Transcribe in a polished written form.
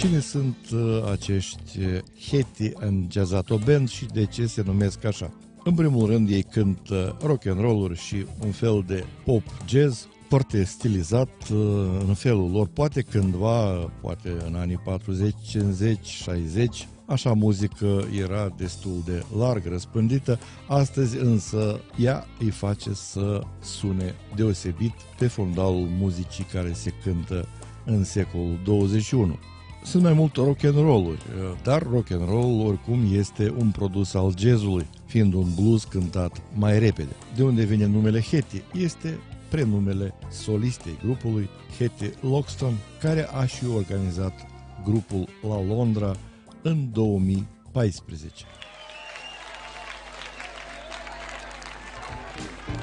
Cine sunt acești Hetty and Jazzato Band și de ce se numesc așa? În primul rând, ei cântă rock and roll-uri și un fel de pop jazz foarte stilizat în felul lor. Poate cândva, poate în anii 40, 50, 60, așa muzică era destul de larg răspândită. Astăzi însă ea îi face să sune deosebit pe fundalul muzicii care se cântă în secolul 21. Sunt mai mult rock and roll-uri, dar rock and roll oricum este un produs al jazzului, fiind un blues cântat mai repede. De unde vine numele Hetty? Este prenumele solistei grupului, Hetty Loxton, care a și organizat grupul la Londra în 2014.